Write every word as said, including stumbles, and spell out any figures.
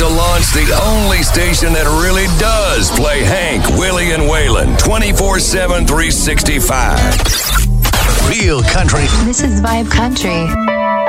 to launch the only station that really does play Hank, Willie, and Waylon twenty-four seven, three sixty-five. Real country. This is Vibe Country.